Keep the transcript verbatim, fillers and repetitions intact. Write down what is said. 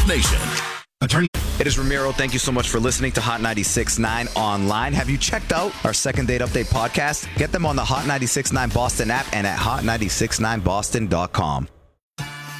Nation. Attorney. It is Ramiro. Thank you so much for listening to Hot ninety-six point nine online. Have you checked out our Second Date Update podcast? Get them on the Hot ninety-six point nine Boston app and at hot nine six nine boston dot com.